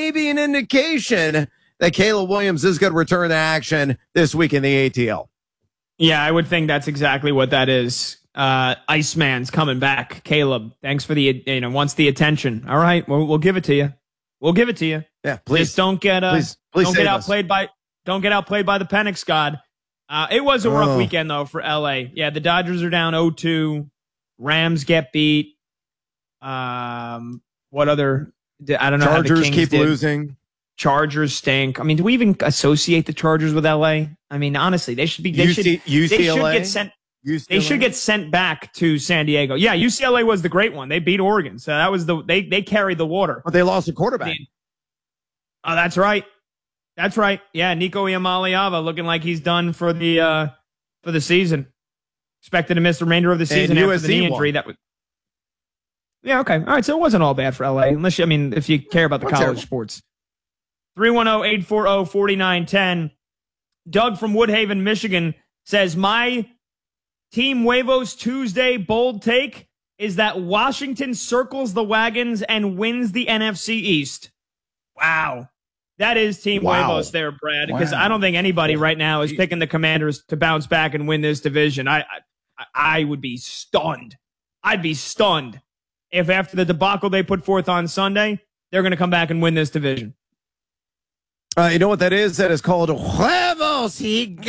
maybe an indication that Caleb Williams is going to return to action this week in the ATL. Yeah, I would think that's exactly what that is. Iceman's coming back. Caleb, thanks for wants the attention. All right, we'll give it to you. We'll give it to you. Yeah, please. Just don't get outplayed by the Penix God. It was a rough weekend though for LA. Yeah, the Dodgers are down 0-2. Rams get beat. What other? I don't know. Chargers how the Kings keep did. losing. Chargers stink. I mean, do we even associate the Chargers with LA? I mean, honestly, they should get sent. UCLA? They should get sent back to San Diego. Yeah, UCLA was the great one. They beat Oregon, so that was they carried the water. But they lost a quarterback. Oh, that's right. That's right. Yeah, Nico Iamaleava looking like he's done for the season. Expected to miss the remainder of the season after the knee injury. That was. Yeah. Okay. All right. So it wasn't all bad for LA, if you care about the college sports. 310-840-4910. Doug from Woodhaven, Michigan says, my Team Huevos Tuesday bold take is that Washington circles the wagons and wins the NFC East. Wow. That is Team Huevos there, Brad, because I don't think anybody right now is picking the Commanders to bounce back and win this division. I would be stunned. I'd be stunned if after the debacle they put forth on Sunday, they're going to come back and win this division. You know what that is? That is called huevos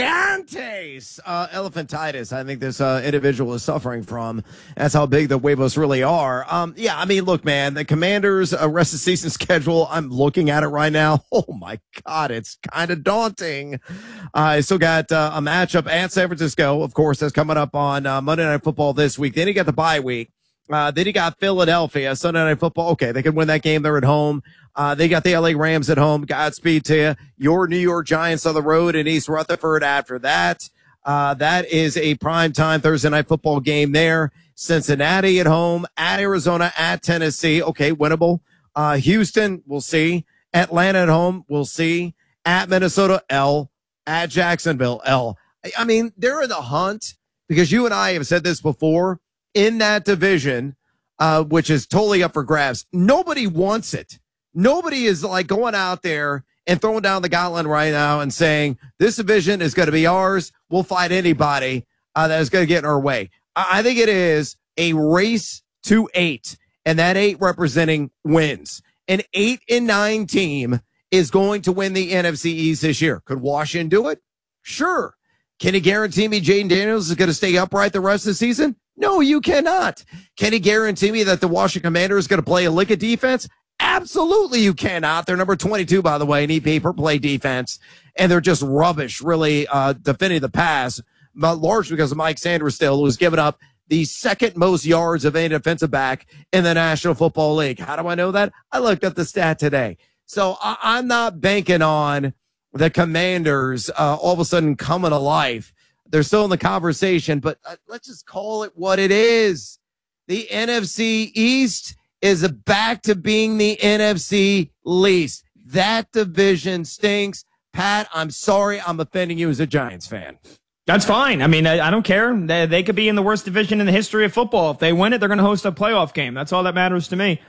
gigantes, elephantitis. I think this individual is suffering from. That's how big the huevos really are. Yeah, I mean, look, man, the Commanders' rest of season schedule, I'm looking at it right now. Oh, my God, it's kind of daunting. I still got a matchup at San Francisco, of course, that's coming up on Monday Night Football this week. Then you got the bye week. Then you got Philadelphia, Sunday Night Football. Okay, they can win that game. They're at home. They got the LA Rams at home. Godspeed to you. Your New York Giants on the road in East Rutherford after that. That is a primetime Thursday Night Football game there. Cincinnati at home, at Arizona, at Tennessee. Okay, winnable. Houston, we'll see. Atlanta at home, we'll see. At Minnesota, L. At Jacksonville, L. I mean, they're in the hunt because you and I have said this before. In that division, which is totally up for grabs, nobody wants it. Nobody is like going out there and throwing down the gauntlet right now and saying, this division is going to be ours. We'll fight anybody that is going to get in our way. I think it is a race to 8, and that 8 representing wins. An 8-9 team is going to win the NFC East this year. Could Washington do it? Sure. Can you guarantee me Jaden Daniels is going to stay upright the rest of the season? No, you cannot. Can you guarantee me that the Washington Commanders is going to play a lick of defense? Absolutely you cannot. They're number 22, by the way, in EP per play defense, and they're just rubbish, really, defending the pass, but largely because of Mike Sanders still, who's given up the second most yards of any defensive back in the National Football League. How do I know that? I looked up the stat today. So I'm not banking on the Commanders all of a sudden coming to life. They're still in the conversation, but let's just call it what it is. The NFC East is back to being the NFC least. That division stinks. Pat, I'm sorry I'm offending you as a Giants fan. That's fine. I mean, I don't care. They could be in the worst division in the history of football. If they win it, they're going to host a playoff game. That's all that matters to me.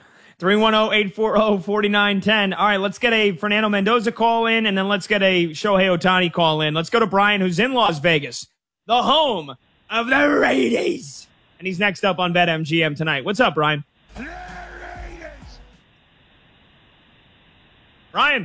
310-840-4910. All right, let's get a Fernando Mendoza call in, and then let's get a Shohei Ohtani call in. Let's go to Brian, who's in Las Vegas, the home of the Raiders. And he's next up on BetMGM tonight. What's up, Brian? Brian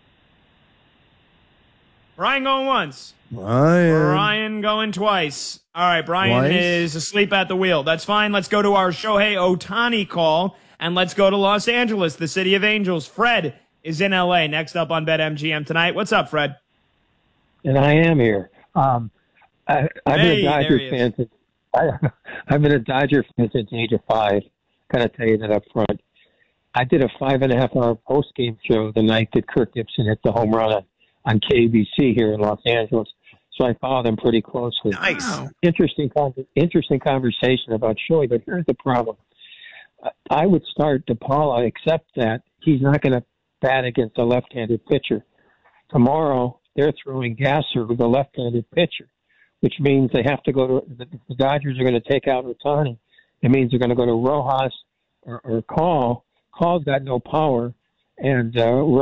going once. Brian going twice. All right, Brian is asleep at the wheel. That's fine. Let's go to our Shohei Ohtani call. And let's go to Los Angeles, the city of angels. Fred is in L.A. next up on BetMGM tonight. What's up, Fred? And I am here. I've been a Dodger fan since I've been a Dodger fan since the age of 5. Gotta tell you that up front. I did a 5.5-hour post-game show the night that Kirk Gibson hit the home run on KBC here in Los Angeles. So I followed him pretty closely. Nice. Wow. Interesting conversation about Shohei, but here's the problem. I would start DePaula, except that he's not going to bat against a left-handed pitcher. Tomorrow, they're throwing Gasser with a left-handed pitcher, which means they have to go to the Dodgers are going to take out Ohtani. It means they're going to go to Rojas or Call. Call's got no power, and